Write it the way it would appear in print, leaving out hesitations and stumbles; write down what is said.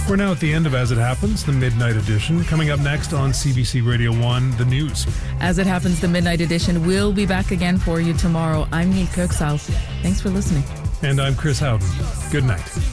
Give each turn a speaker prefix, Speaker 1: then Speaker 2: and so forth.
Speaker 1: We're now at the end of As It Happens, the Midnight Edition. Coming up next on CBC Radio 1, the news.
Speaker 2: As It Happens, the Midnight Edition will be back again for you tomorrow. I'm Neil Kirksall. Thanks for listening.
Speaker 1: And I'm Chris Howden. Good night.